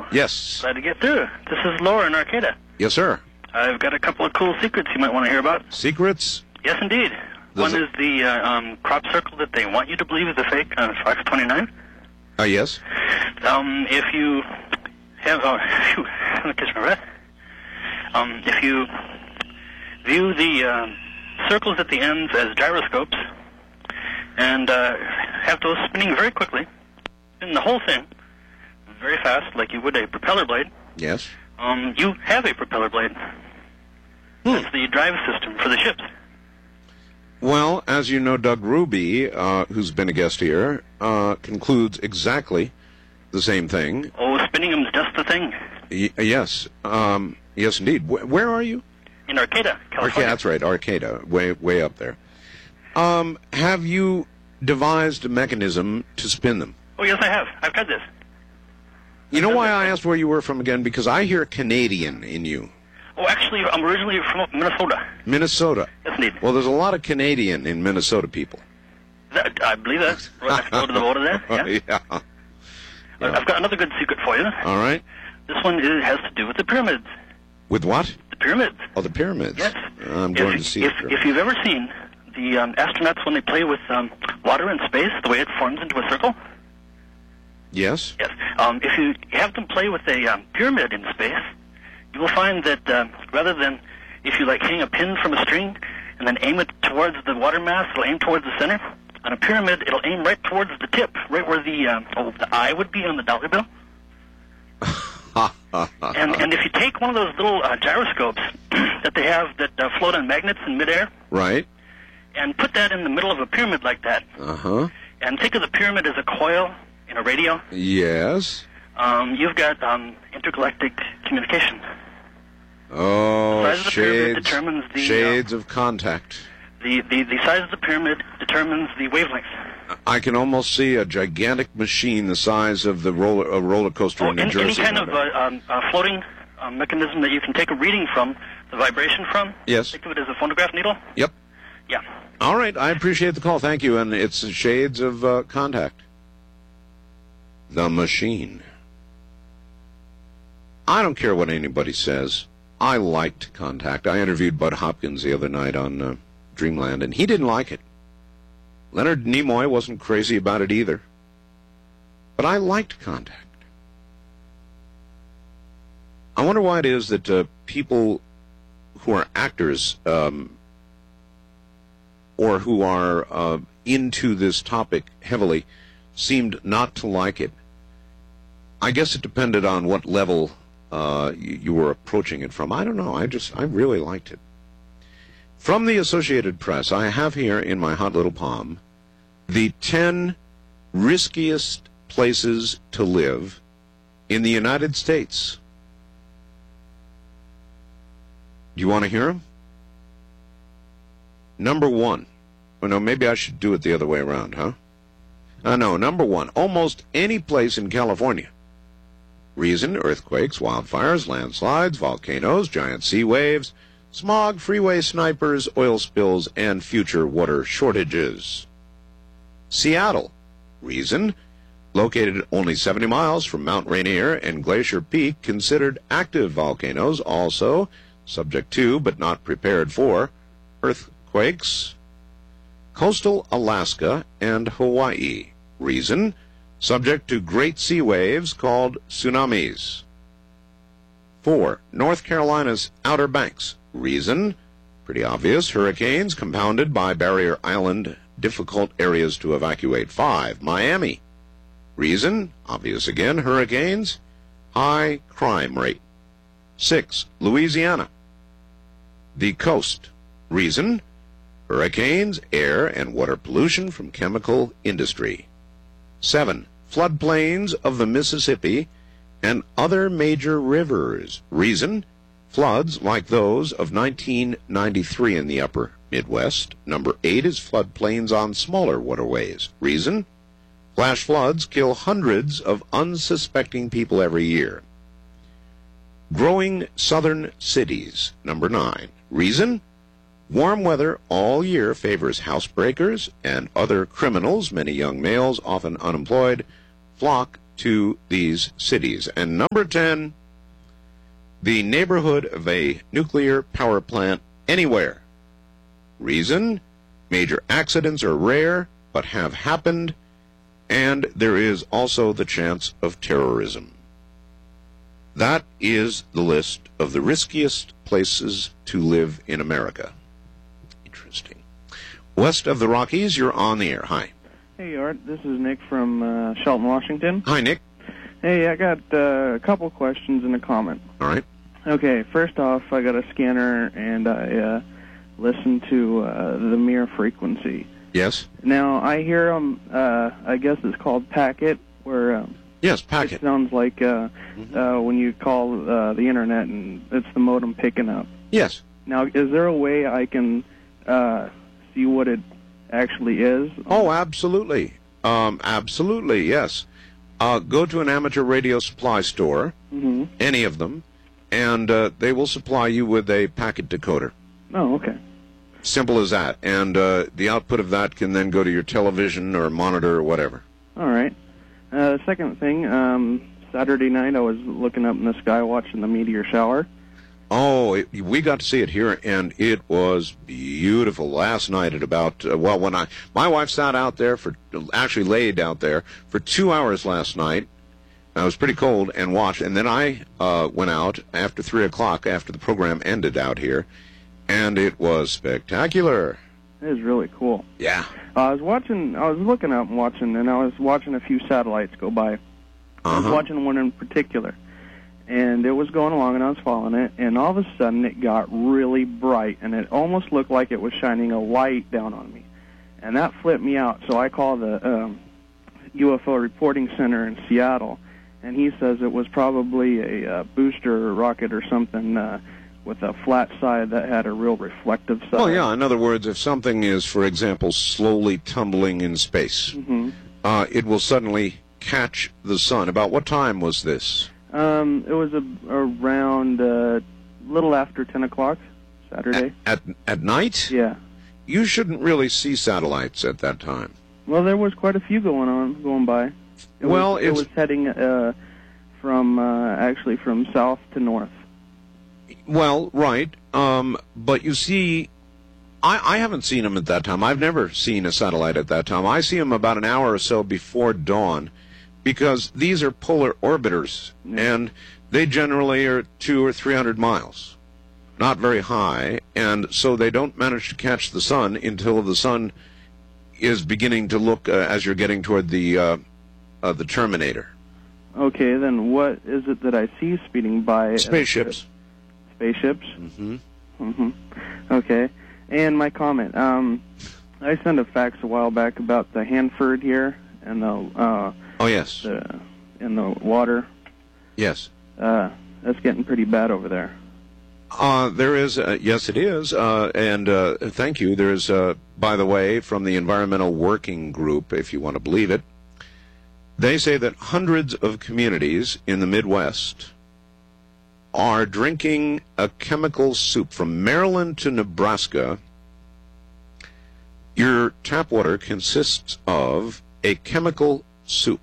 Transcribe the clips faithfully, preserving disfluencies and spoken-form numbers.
Yes. Glad to get through. This is Laura in Arcata. Yes, sir. I've got a couple of cool secrets you might want to hear about. Secrets? Yes, indeed. Does One it- is the uh, um, crop circle that they want you to believe is a fake on Fox twenty-nine. Uh, yes. Um, if you have... Oh, phew, I'm going to catch my breath. Um, if you view the uh, circles at the ends as gyroscopes and uh, have those spinning very quickly, spin the whole thing very fast like you would a propeller blade, Yes. um, you have a propeller blade. Hmm. That's the drive system for the ships. Well, as you know, Doug Ruby, uh, who's been a guest here, uh, concludes exactly the same thing. Oh, spinning them's just the thing. Y- yes. Um, yes, indeed. Wh- where are you? In Arcata, California. Arcata, that's right, Arcata, way way up there. Um, have you devised a mechanism to spin them? Oh, yes, I have. I've tried this. You know why I asked where you were from again? Because I hear Canadian in you. Oh, actually, I'm originally from Minnesota. Minnesota. Yes, indeed. Well, there's a lot of Canadian in Minnesota people. That, I believe that. Right next door to the border there. Yeah. yeah. Uh, Yeah. I've got another good secret for you. All right. This one is, has to do with the pyramids. With what? The pyramids. Oh, the pyramids. Yes. I'm going if, to see if, the if pyramids. you've ever seen the um, astronauts when they play with um, water in space, the way it forms into a circle. Yes. Yes. Um, if you have them play with a um, pyramid in space, you will find that uh, rather than if you like hang a pin from a string and then aim it towards the water mass, it'll aim towards the center. On a pyramid, it'll aim right towards the tip, right where the um, oh, the eye would be on the dollar bill. and and if you take one of those little uh, gyroscopes that they have that uh, float on magnets in midair, Right. and put that in the middle of a pyramid like that, Uh-huh. and think of the pyramid as a coil in a radio, Yes. um, you've got um, intergalactic communication. Oh, The size of the pyramid shades, determines the, uh, shades of contact. The, the the size of the pyramid determines the wavelength. I can almost see a gigantic machine the size of the roller, a roller coaster Oh, in New any, Jersey. any kind no of doubt. uh, um, uh, floating uh, mechanism that you can take a reading from, the vibration from. Yes. Think of it as a phonograph needle. Yep. Yeah. All right. I appreciate the call. Thank you. And it's shades of uh, contact. The machine. I don't care what anybody says. I liked Contact. I interviewed Bud Hopkins the other night on uh, Dreamland, and he didn't like it. Leonard Nimoy wasn't crazy about it either. But I liked Contact. I wonder why it is that uh, people who are actors um, or who are uh, into this topic heavily seemed not to like it. I guess it depended on what level uh, you, you were approaching it from. I don't know. I just, I really liked it. From the Associated Press, I have here in my hot little palm the ten riskiest places to live in the United States. Do you want to hear them? Number one. Well, no, maybe I should do it the other way around, huh? Uh, no, number one. Almost any place in California. Reason: earthquakes, wildfires, landslides, volcanoes, giant sea waves, smog, freeway snipers, oil spills, and future water shortages. Seattle. Reason: located only seventy miles from Mount Rainier and Glacier Peak, considered active volcanoes, also subject to, but not prepared for, earthquakes. Coastal Alaska and Hawaii. Reason: subject to great sea waves called tsunamis. Four. North Carolina's Outer Banks. Reason: pretty obvious, hurricanes compounded by Barrier Island, difficult areas to evacuate. Five. Miami. Reason: obvious again, hurricanes, high crime rate. Six. Louisiana. The coast. Reason: hurricanes, air and water pollution from chemical industry. Seven. Floodplains of the Mississippi and other major rivers. Reason: floods like those of nineteen ninety-three in the upper Midwest. Number eight is floodplains on smaller waterways. Reason: flash floods kill hundreds of unsuspecting people every year. Growing southern cities. Number nine. Reason: warm weather all year favors housebreakers and other criminals. Many young males, often unemployed, flock to these cities. And number ten, the neighborhood of a nuclear power plant anywhere. Reason? Major accidents are rare, but have happened, and there is also the chance of terrorism. That is the list of the riskiest places to live in America. Interesting. West of the Rockies, you're on the air. Hi. Hey, Art. This is Nick from uh, Shelton, Washington. Hi, Nick. Hey, I got uh, a couple questions and a comment. All right. Okay, first off, I got a scanner, and I uh, listen to uh, the mirror frequency. Yes. Now, I hear them, uh, I guess it's called packet, where um, yes, packet. It sounds like uh, mm-hmm. uh, when you call uh, the Internet and it's the modem picking up. Yes. Now, is there a way I can uh, see what it actually is? Oh, absolutely. Um, absolutely, yes. Uh, go to an amateur radio supply store, mm-hmm. any of them, and uh, they will supply you with a packet decoder. Oh, okay. Simple as that. And uh, the output of that can then go to your television or monitor or whatever. All right. Uh, second thing, um, Saturday night I was looking up in the sky watching the meteor shower. Oh, it, we got to see it here, and it was beautiful. Last night at about, uh, well, when I, my wife sat out there for, actually laid out there for two hours last night. I was pretty cold and watched, and then I uh, went out after three o'clock after the program ended out here, and it was spectacular. It was really cool. Yeah. Uh, I was watching, I was looking up and watching, and I was watching a few satellites go by. Uh-huh. I was watching one in particular. And it was going along, and I was following it, and all of a sudden it got really bright, and it almost looked like it was shining a light down on me. And that flipped me out, so I called the um, U F O Reporting Center in Seattle, and he says it was probably a uh, booster rocket or something uh, with a flat side that had a real reflective side. Well, yeah, in other words, if something is, for example, slowly tumbling in space, mm-hmm. uh, it will suddenly catch the sun. About what time was this? Um, it was a, around a uh, little after ten o'clock, Saturday. At, at at night? Yeah. You shouldn't really see satellites at that time. Well, there was quite a few going on, going by. It well, was, it's... it was heading uh, from uh, actually from south to north. Well, right. Um, but you see, I, I haven't seen them at that time. I've never seen a satellite at that time. I see them about an hour or so before dawn, because these are polar orbiters, yeah. and they generally are two or three hundred miles, not very high, and so they don't manage to catch the sun until the sun is beginning to look uh, as you're getting toward the uh, uh, the Terminator. Okay, then what is it that I see speeding by? Spaceships. Spaceships? Mm-hmm. Mm-hmm. Okay. And my comment. Um, I sent a fax a while back about the Hanford here and the uh, oh yes, the, in the water. Yes. Uh, that's getting pretty bad over there. Uh, there is, uh, yes, it is, uh, and uh, thank you. There is, uh, by the way, from the Environmental Working Group, if you want to believe it, they say that hundreds of communities in the Midwest are drinking a chemical soup. From Maryland to Nebraska, your tap water consists of a chemical soup.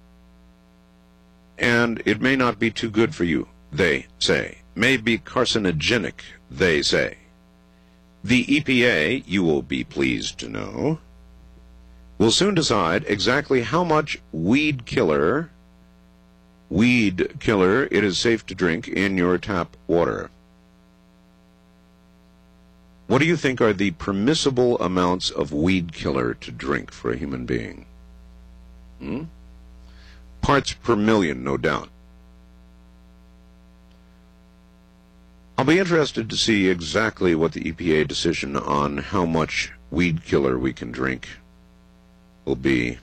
And it may not be too good for you, they say. May be carcinogenic, they say. The E P A, you will be pleased to know, will soon decide exactly how much weed killer, weed killer it is safe to drink in your tap water. What do you think are the permissible amounts of weed killer to drink for a human being? Hmm? Parts per million, no doubt. I'll be interested to see exactly what the E P A decision on how much weed killer we can drink will be.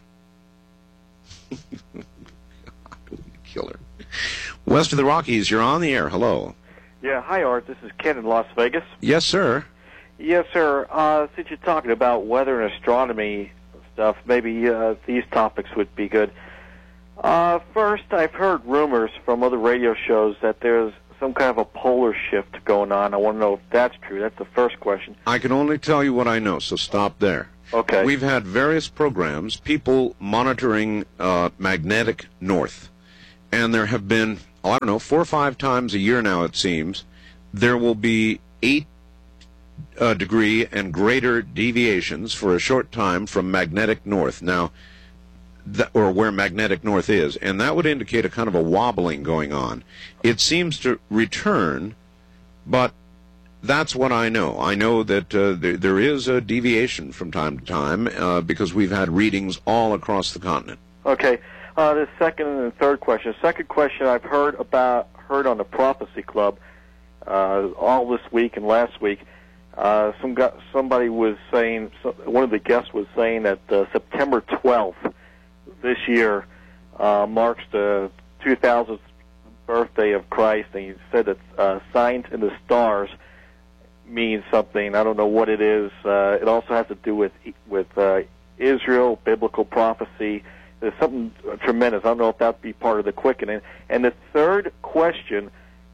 God, weed killer. West of the Rockies, you're on the air. Hello. Yeah, hi, Art. This is Ken in Las Vegas. Yes, sir. Yes, sir. Uh, since you're talking about weather and astronomy stuff, maybe uh, these topics would be good. Uh, first, I've heard rumors from other radio shows that there's some kind of a polar shift going on. I want to know if that's true. That's the first question. I can only tell you what I know, so stop there. Okay. We've had various programs, people monitoring uh, magnetic north. And there have been, oh, I don't know, four or five times a year now, it seems, there will be eight uh, degree and greater deviations for a short time from magnetic north. Now, th- or where magnetic north is. And that would indicate a kind of a wobbling going on. It seems to return, but that's what I know. I know that uh, there, there is a deviation from time to time uh, because we've had readings all across the continent. Okay. Uh, the second and third question. Second question I've heard about heard on the Prophecy Club uh, all this week and last week. Uh, some guy, somebody was saying, one of the guests was saying that uh, September twelfth this year uh, marks the two thousandth birthday of Christ, and he said that uh, signs in the stars means something. I don't know what it is. Uh, it also has to do with with uh, Israel, biblical prophecy. There's something tremendous. I don't know if that would be part of the quickening. And the third question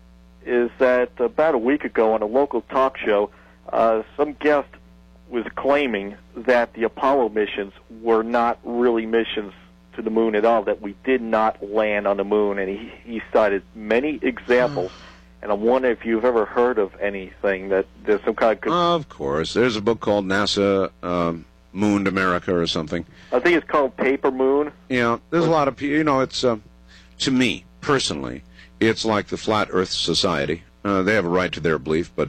is that about a week ago on a local talk show, uh, some guest was claiming that the Apollo missions were not really missions to the moon at all, that we did not land on the moon. And he, he cited many examples. And I'm wondering if you've ever heard of anything that there's some kind of... Of course. There's a book called NASA um, Mooned America or something. I think it's called Paper Moon. Yeah, there's a lot of people, you know, it's, uh, to me, personally, it's like the Flat Earth Society. Uh, they have a right to their belief, but,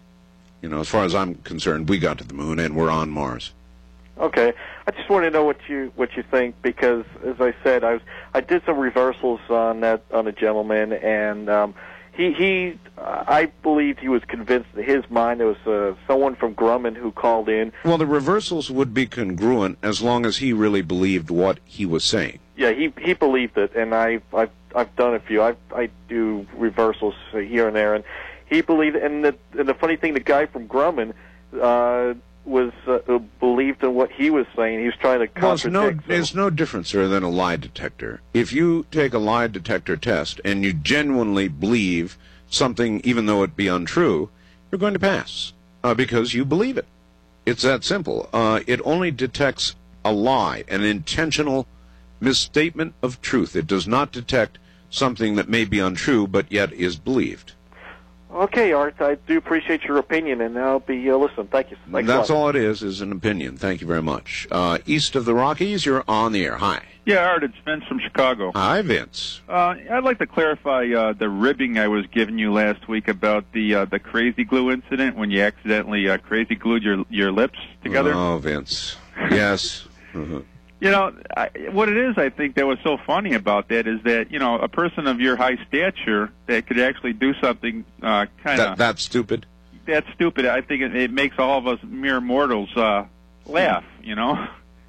you know, as far as I'm concerned, we got to the moon and we're on Mars. Okay. I just want to know what you what you think, because, as I said, I was I did some reversals on that on a gentleman, and um, he he uh, I believed he was convinced in his mind. There was uh, someone from Grumman who called in. Well, the reversals would be congruent as long as he really believed what he was saying. Yeah, he he believed it, and I I've I've done a few. I I do reversals here and there, and he believed it. And the and the funny thing, the guy from Grumman uh, was uh, believed in what he was saying. He was trying to contradict. Well, it's no, so. it's no different, sir, than a lie detector. If you take a lie detector test and you genuinely believe something, even though it be untrue, you're going to pass uh, because you believe it. It's that simple. Uh, it only detects a lie, an intentional misstatement of truth. It does not detect something that may be untrue but yet is believed. Okay, Art, I do appreciate your opinion, and I'll be uh, listening. Thank you. Thanks That's a lot. all it is, is an opinion. Thank you very much. Uh, east of the Rockies, you're on the air. Hi. Yeah, Art, it's Vince from Chicago. Hi, Vince. Uh, I'd like to clarify uh, the ribbing I was giving you last week about the uh, the crazy glue incident when you accidentally uh, crazy glued your your lips together. Oh, Vince. Yes. Uh-huh. You know, I, what it is, I think, that was so funny about that is that, you know, a person of your high stature that could actually do something uh, kind of... That, that's stupid? That's stupid. I think it, it makes all of us mere mortals uh, laugh, you know?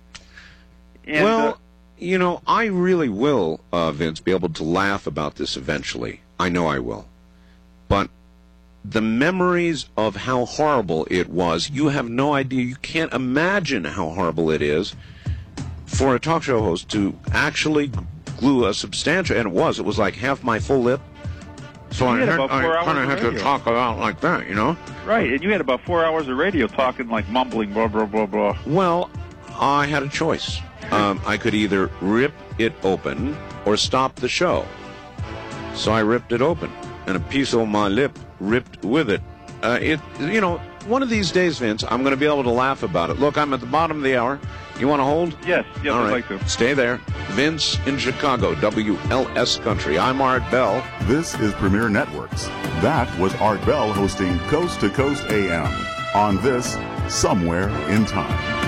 And, well, uh, you know, I really will, uh, Vince, be able to laugh about this eventually. I know I will. But the memories of how horrible it was, you have no idea. You can't imagine how horrible it is for a talk show host to actually glue a substantial, and it was, it was like half my full lip. So I, had had, about I four hours kind of of had to radio. talk about like that, you know? Right, and you had about four hours of radio talking, like mumbling, blah, blah, blah, blah. Well, I had a choice. Um, I could either rip it open or stop the show. So I ripped it open, and a piece of my lip ripped with it. Uh, it, you know, one of these days, Vince, I'm going to be able to laugh about it. Look, I'm at the bottom of the hour. You want to hold? Yes, yes, All I'd right. like to. Stay there. Vince in Chicago, W L S Country. I'm Art Bell. This is Premier Networks. That was Art Bell hosting Coast to Coast A M on this Somewhere in Time.